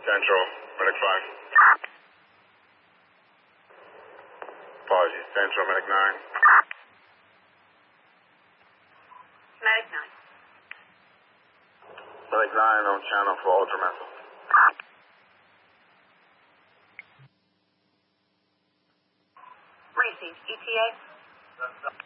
Central, Medic 5. Apologies, Central, Medic 9. Medic 9. Medic 9 on channel for ultramissile. Received. ETA?